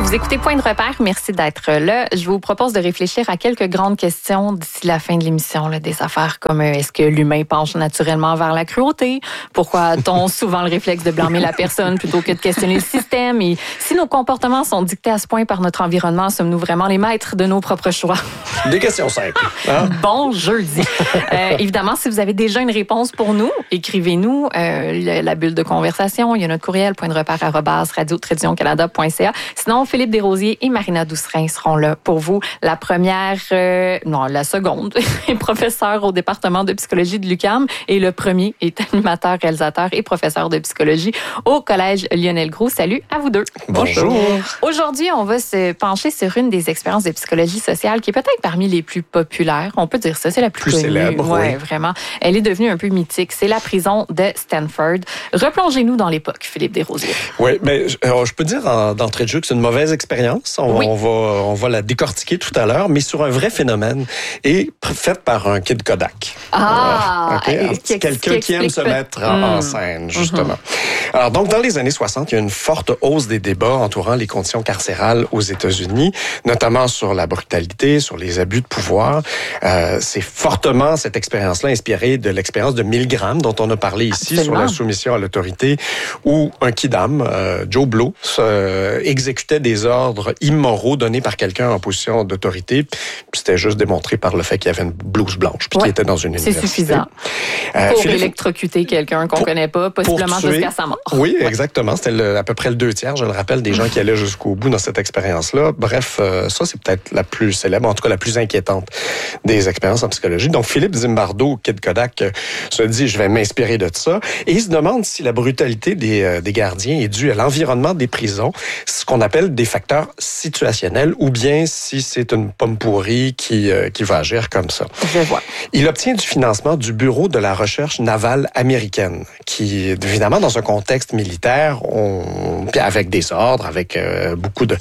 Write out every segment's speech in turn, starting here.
Vous écoutez Point de repère, merci d'être là. Je vous propose de réfléchir à quelques grandes questions d'ici la fin de l'émission. Là, des affaires comme est-ce que l'humain penche naturellement vers la cruauté? Pourquoi a-t-on souvent le réflexe de blâmer la personne plutôt que de questionner le système? Et si nos comportements sont dictés à ce point par notre environnement, sommes-nous vraiment les maîtres de nos propres choix? Des questions simples. Hein? Bon jeudi. Évidemment, si vous avez déjà une réponse pour nous, écrivez-nous la bulle de conversation. Il y a notre courriel, pointderepère@radio-canada.ca. Sinon, Philippe Desrosiers et Marina Doucerin seront là pour vous. La première, la seconde est professeur au département de psychologie de l'UQAM et le premier est animateur, réalisateur et professeur de psychologie au Collège Lionel Groulx. Salut à vous deux. Bonjour. Aujourd'hui, on va se pencher sur une des expériences de psychologie sociale qui est peut-être parmi les plus populaires. On peut dire ça, c'est la plus connue. Célèbre, oui, vraiment. Elle est devenue un peu mythique. C'est la prison de Stanford. Replongez-nous dans l'époque, Philippe Desrosiers. Oui, mais je peux dire d'entrée de jeu que c'est une mauvaise expérience. On va la décortiquer tout à l'heure, mais sur un vrai phénomène et faite par un kid Kodak. Quelqu'un qui aime se mettre en scène, justement. Alors, donc, dans les années 60, il y a une forte hausse des débats entourant les conditions carcérales aux États-Unis, notamment sur la brutalité, sur les abus de pouvoir. C'est fortement cette expérience-là inspirée de l'expérience de Milgram, dont on a parlé ici. Absolument. Sur la soumission à l'autorité, où un kidam, Joe Blow, exécutait des ordres immoraux donnés par quelqu'un en position d'autorité. Puis c'était juste démontré par le fait qu'il y avait une blouse blanche puis qu'il était dans une université. C'est suffisant. Pour électrocuter quelqu'un qu'on connaît pas, possiblement jusqu'à sa mort. Oui, exactement. C'était à peu près le 2/3, je le rappelle, des gens qui allaient jusqu'au bout dans cette expérience-là. Bref, ça, c'est peut-être la plus célèbre, en tout cas la plus inquiétante des expériences en psychologie. Donc, Philippe Zimbardo, Kid Kodak, se dit, je vais m'inspirer de ça. Et il se demande si la brutalité des gardiens est due à l'environnement des prisons, ce qu'on appelle des facteurs situationnels, ou bien si c'est une pomme pourrie qui va agir comme ça. Je vois. Il obtient du financement du Bureau de la recherche navale américaine, qui, évidemment, dans un contexte militaire, avec des ordres, avec beaucoup de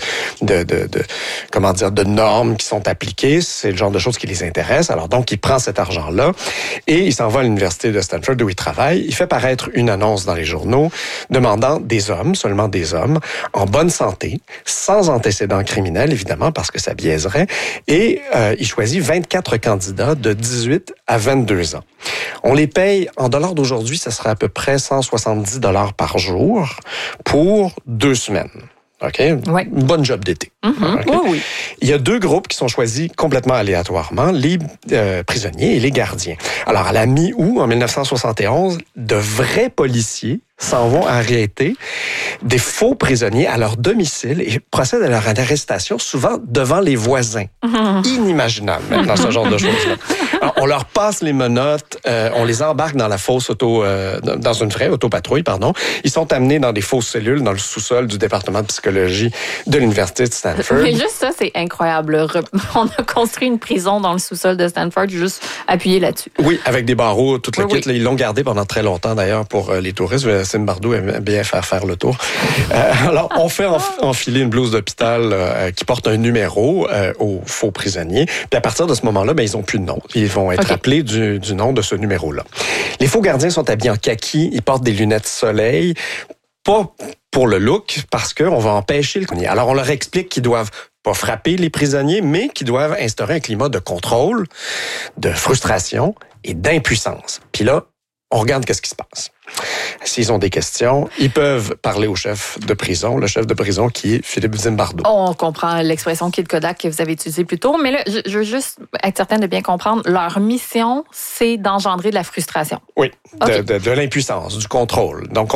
normes qui sont appliquées, c'est le genre de choses qui les intéressent. Alors donc, il prend cet argent-là et il s'en va à l'université de Stanford où il travaille. Il fait paraître une annonce dans les journaux demandant des hommes, seulement des hommes, en bonne santé, sans antécédents criminels, évidemment, parce que ça biaiserait. Et il choisit 24 candidats de 18 à 22 ans. On les paye, en dollars d'aujourd'hui, ça serait à peu près 170 $ par jour pour 2 semaines. OK? Oui. Une bonne job d'été. Okay? Oui. Il y a 2 groupes qui sont choisis complètement aléatoirement, les prisonniers et les gardiens. Alors, à la mi-août, en 1971, de vrais policiers s'en vont arrêter des faux prisonniers à leur domicile et procèdent à leur arrestation, souvent devant les voisins. Inimaginable, maintenant, ce genre de choses-là. Alors, on leur passe les menottes, on les embarque dans la fausse dans une vraie autopatrouille, pardon. Ils sont amenés dans des fausses cellules dans le sous-sol du département de psychologie de l'université de Stanford. Mais juste ça, c'est incroyable. On a construit une prison dans le sous-sol de Stanford, juste appuyé là-dessus. Oui, avec des barreaux, toute la kit. Oui. Là, ils l'ont gardé pendant très longtemps, d'ailleurs, pour les touristes. Zimbardo aime bien faire le tour. Alors, on fait enfiler une blouse d'hôpital qui porte un numéro aux faux prisonniers. Puis à partir de ce moment-là, ils ont plus de nom. Ils vont être appelés du nom de ce numéro-là. Les faux gardiens sont habillés en kaki. Ils portent des lunettes soleil. Pas pour le look, parce qu'on va empêcher le prisonnier. Alors, on leur explique qu'ils doivent pas frapper les prisonniers, mais qu'ils doivent instaurer un climat de contrôle, de frustration et d'impuissance. Puis là, on regarde qu'est-ce qui se passe. S'ils ont des questions, ils peuvent parler au chef de prison, le chef de prison qui est Philippe Zimbardo. On comprend l'expression Kid Kodak que vous avez utilisée plus tôt, mais là, je veux juste être certaine de bien comprendre. Leur mission, c'est d'engendrer de la frustration. Oui, de l'impuissance, du contrôle. Donc,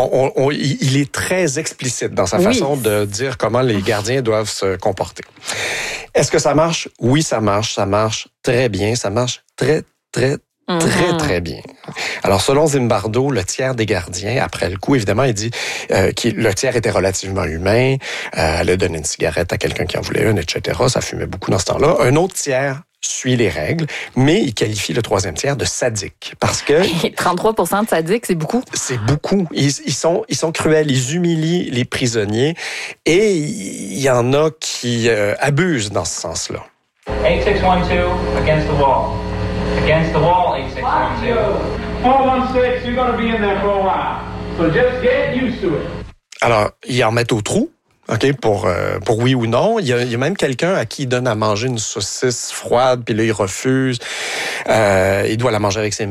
il est très explicite dans sa façon de dire comment les gardiens doivent se comporter. Est-ce que ça marche? Oui, ça marche. Ça marche très bien. Ça marche très très bien. Alors, selon Zimbardo, le tiers des gardiens, après le coup, évidemment, il dit que le tiers était relativement humain, allait donner une cigarette à quelqu'un qui en voulait une, etc. Ça fumait beaucoup dans ce temps-là. Un autre tiers suit les règles, mais il qualifie le 3e tiers de sadique, parce que 33% de sadiques, c'est beaucoup. C'est beaucoup. Ils sont cruels, ils humilient les prisonniers, et il y en a qui abusent dans ce sens-là. 8612 against the wall. Against the wall, 8612. 416, you're going to be in there for a while. So just get used to it. Alors, ils en mettent au trou, OK, pour oui ou non. Il y a même quelqu'un à qui il donne à manger une saucisse froide, puis là, il refuse. Il doit la manger avec ses